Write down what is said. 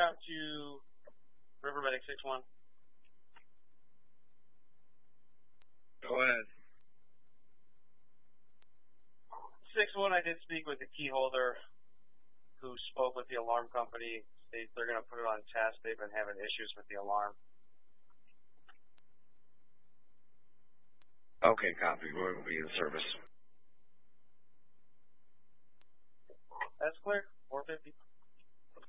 out to River Medic 6-1. Go ahead. 6-1, I did speak with the key holder who spoke with the alarm company. They're going to put it on test. They've been having issues with the alarm. Okay, copy. We'll be in service. That's clear. 450.